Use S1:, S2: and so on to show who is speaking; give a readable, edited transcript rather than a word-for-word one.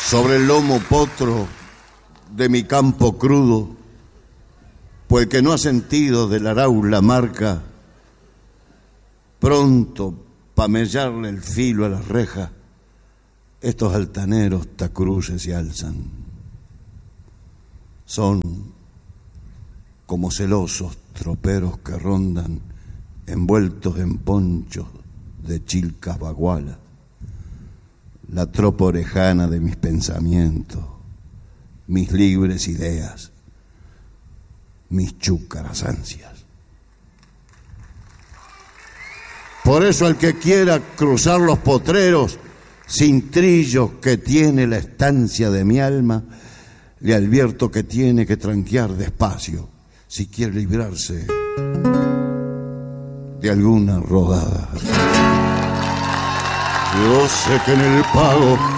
S1: sobre el lomo potro de mi campo crudo, pues el que no ha sentido del arauz la marca, pronto pa' mellarle el filo a las rejas, estos altaneros tacruces se alzan. Son como celosos troperos que rondan envueltos en ponchos de chilcas bagualas, la tropa orejana de mis pensamientos, mis libres ideas, mis chúcaras ansias. Por eso al que quiera cruzar los potreros sin trillos que tiene la estancia de mi alma, le advierto que tiene que tranquear despacio si quiere librarse de alguna rodada. Yo sé que en el pago